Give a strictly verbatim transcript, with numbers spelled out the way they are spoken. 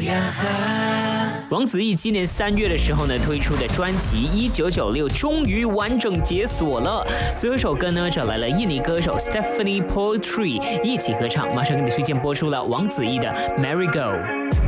王子异今年三月的时候呢，推出的专辑《一九九六》终于完整解锁了。最后一首歌呢，找来了印尼歌手 Stephanie Poetry 一起合唱，马上给你推荐播出了王子异的《Merry Go》。